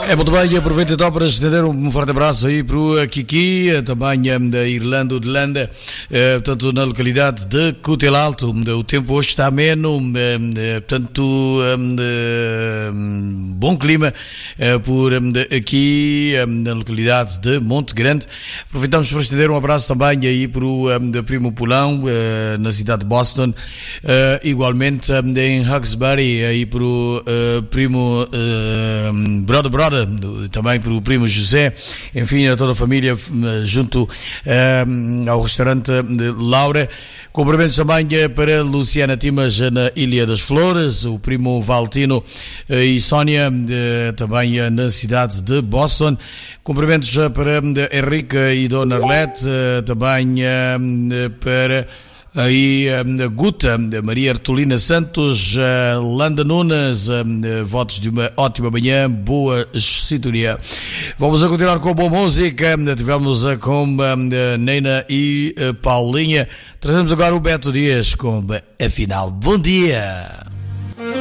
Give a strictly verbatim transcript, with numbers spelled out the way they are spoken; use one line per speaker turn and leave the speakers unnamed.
É muito bem, aproveito então para estender um forte abraço aí para o Kiki, também da Irlanda de Landa, eh, portanto na localidade de Cutel Alto. O tempo hoje está ameno, eh, portanto eh, bom clima eh, por eh, aqui eh, na localidade de Monte Grande. Aproveitamos para estender um abraço também aí para o eh, primo Pulão, eh, na cidade de Boston, eh, igualmente eh, em Hawkesbury, aí para o eh, primo eh, Brother Brother, também para o primo José, enfim, a toda a família junto uh, ao restaurante de Laura. Cumprimentos também para Luciana Timas na Ilha das Flores, o primo Valtino uh, e Sónia, uh, também uh, na cidade de Boston. Cumprimentos uh, para uh, Henrique e Dona Arlete, uh, também uh, para aí a Guta, Maria Artolina Santos, Landa Nunes, votos de uma ótima manhã, boa sintonia. Vamos a continuar com boa música. Tivemos com Neina e Paulinha. Trazemos agora o Beto Dias com Afinal. Bom dia!